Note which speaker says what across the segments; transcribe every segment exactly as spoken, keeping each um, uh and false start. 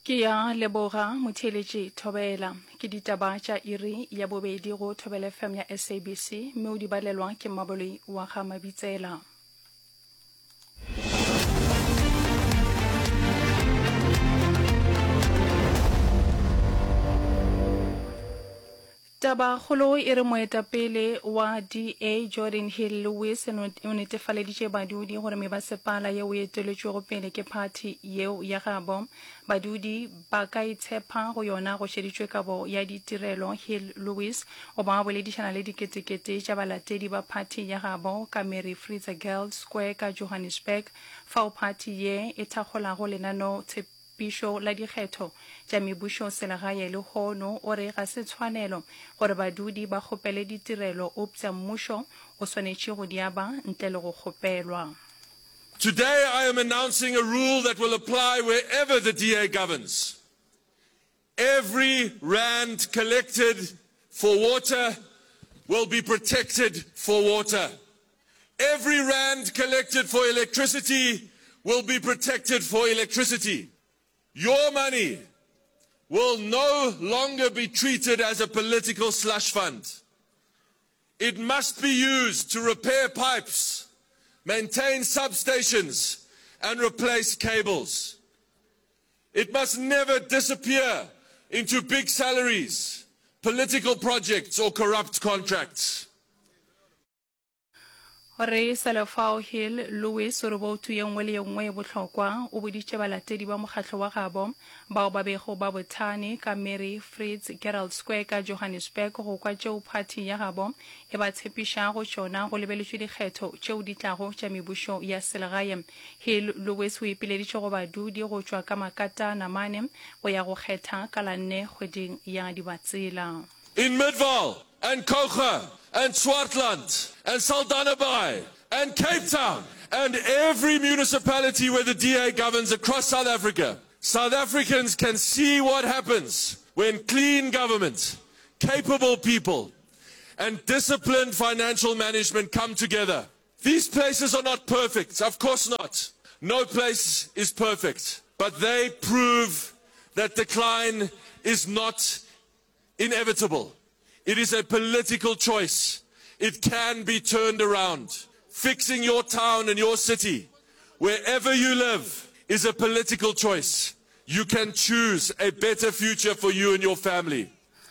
Speaker 1: Kia Leboga Mutheletši Thobela ke ditaba tša iri ya bobedi go Thobela F M ya S A B C mme o di balelwa ke Maboloi wa ga Mabitsela. Taba kgolo e re moetapele wa D A Jordan Hill Lewis o netefaleditše badudi gore mebasepala yeo e eteletšwego pele ke phathi yeo ya gabo badudi ba ka itshepa go yona go šeditšwe kabo ya ditirelo. Hill Lewis o ba boledišana le diketekete tša balatedi ba phathi ya gabo ka Mary Fritz Girls Square ka Johannesburg fao phathi ye e thakgolago lenano Bisho la dikgetho tša mebušo selegae le hono o re ga se tshwanelo gore badudi ba kgopele ditirelo optša mmušo o swanetše go diaba ntle le go kgopelwa.
Speaker 2: Today I am announcing a rule that will apply wherever the D A governs. Every rand collected for water will be protected for water. Every rand collected for electricity will be protected for electricity. Your money will no longer be treated as a political slush fund. It must be used to repair pipes, maintain substations, and replace cables. It must never disappear into big salaries, political projects, or corrupt contracts.
Speaker 1: Re Salafao Hill Lewis o re boutu ye nngwe le ye nngwe e bohlokwa o boditše balatedi ba mokgatlo wa gabo bao ba bego ba bothane ka Mary Fritz Gerald Square ka Johannesburg go kwa tšeo phathi ya gabo e ba tshepiša go tšona go lebeletšwe dikgetho tšeo di tlago tša mebušo ya selegae. Hill Lewis o ipileditše go badudi go tšwa ka makata namane go ya go kgetha ka la nne kgweding ya Dibatsela.
Speaker 2: In Midvaal and Kocha and Swartland and Saldanha Bay and Cape Town and every municipality where the D A governs across South Africa, South Africans can see what happens when clean government, capable people, and disciplined financial management come together. These places are not perfect, of course not. No place is perfect, but they prove that decline is not inevitable. It is a political choice. It can be turned around. Fixing your town and your city, wherever you live, is a political choice. You can choose a better future for you and your family.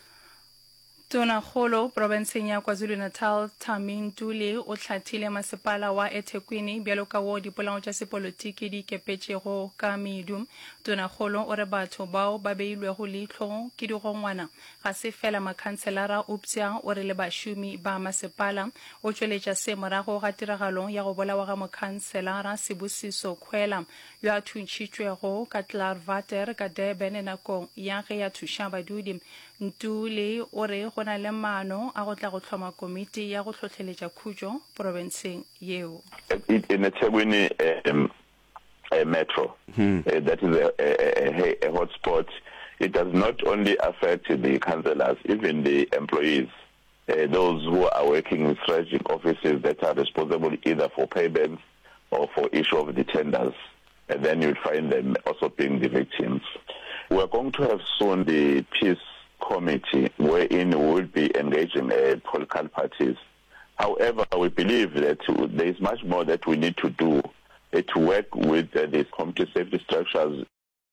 Speaker 1: Tona Kholo provinceng ya KwaZulu-Natal Tami Ntuli o hlathile masepala wa eThekwini bjalo ka wo dipolao tša sepolotiki di kepetšego ka medu. Tona Kholo o re batho bao ba beilwego leihlo ke digongwana ga se fela makhanselara upša o re le bašomi ba masepala o tšweletša se morago ga tiragalo ya go bolawa ga mokhanselara Sibusiso Khwela yo a thuntšitšwego ka Clarvater ka Durban nakong ya ge ya thuša badudi. Ntuli o re go na le maano a go tla go tlhoma komiti ya go tlhotlheletša khutšo provinceng yeo.
Speaker 3: In eThekwini um, a metro, hmm. uh, that is a, a, a hotspot. It does not only affect the councillors, even the employees, uh, those who are working in strategic offices that are responsible either for payments or for issue of the tenders, and then you'll find them also being the victims. We're going to have soon the peace committee wherein we will be engaging uh, political parties. However, we believe that there is much more that we need to do uh, to work with uh, these community safety structures.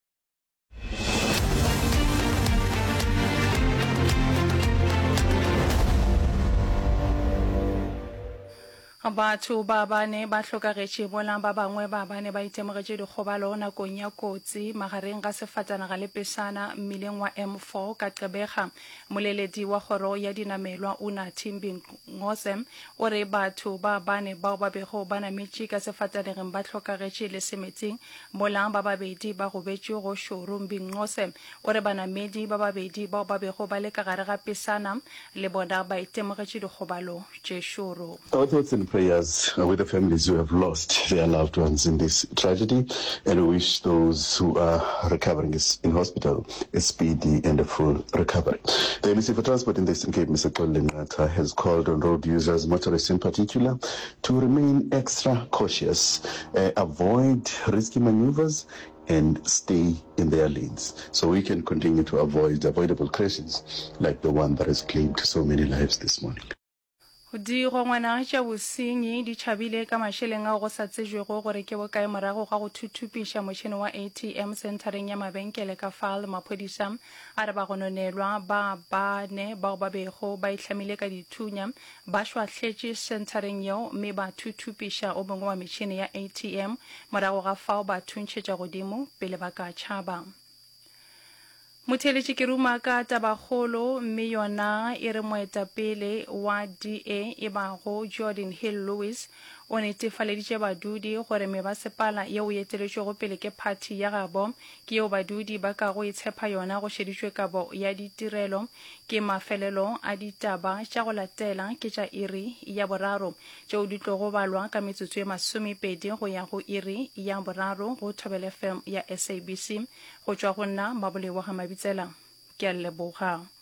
Speaker 1: Batho ba bane ba hlokagetše bola ba bangwe ba bane ba itemogetše dikgobalo nakong ya kotsi magareng ga sefatanaga le pesana mmileng wa M four ka Gqeberha. Moleledi wa kgoro ya dinamelwa Unathi Mbingqose o re batho ba bane bao ba bego ba nametše ka sefatanageng ba hlokagetše le semetsing molang ba babedi ba gobetše go šoro. Mbingqose o re banamedi ba babedi bao ba bego ba le ka gare ga pesana le bona ba itemogetše dikgobalo tše šoro.
Speaker 4: prayers with the families who have lost their loved ones in this tragedy, and we wish those who are recovering in hospital a speedy and a full recovery. The M E C for Transport in the Eastern Cape, Mister Kolengata, has called on road users, motorists in particular, to remain extra cautious, uh, avoid risky maneuvers, and stay in their lanes so we can continue to avoid avoidable crashes like the one that has claimed so many lives this morning.
Speaker 1: Di go ngwana tša bosenyi di tšhabile ka mašeleng a go sa tsejwego gore ke bokae morago ga go thuthupiša motšhene wa A T M centereng ya mabenkele ka fao maphodisa a re ba gononelwa ba bane bao ba bego ba itlhamile ka dithunya ba šwahletše centereng yeo mme ba thuthupiša o mongwe wa metšhene ya A T M morago ga fao ba thuntšhetša godimo pele ba ka tšhaba. Motheletši ke ruma ka tabagolo mme yona e re moetapele wa D A e bago Jordan Hill Lewis o netefaleditše badudi gore mebasepala yeo e eteletšwego pele ke party ya gabo ke yeo badudi ba ka go itshepa yona go šeditšwe kabo ya ditirelo ke mafelelo a ditaba tša go latela ke tša iri ya boraro tšeo di tlogo balwa ka metsotso e masomepedi go ya go iri ya boraro go Thobela F M ya S A B C go tšwa go nna Mabolego ga Mabitsela ke a leboga.